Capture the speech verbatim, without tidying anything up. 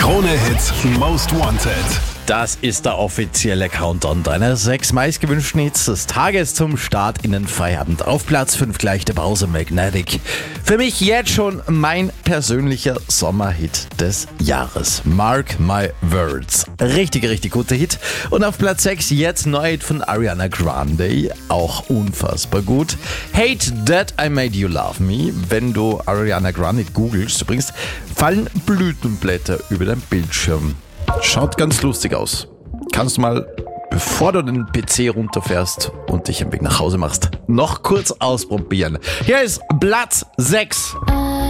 Krone-Hit Most Wanted. Das ist der offizielle Countdown deiner sechs meistgewünschten Hits des Tages zum Start in den Feierabend. Auf Platz fünf gleich der Pause Magnetic. Für mich jetzt schon mein persönlicher Sommerhit des Jahres. Mark My Words. Richtig, richtig guter Hit. Und auf Platz sechs jetzt Neuheit von Ariana Grande. Auch unfassbar gut. Hate That I Made You Love Me. Wenn du Ariana Grande googelst übrigens, fallen Blütenblätter über dein Bildschirm. Schaut ganz lustig aus. Kannst du mal, bevor du den P C runterfährst und dich am Weg nach Hause machst, noch kurz ausprobieren. Hier ist Platz sechs.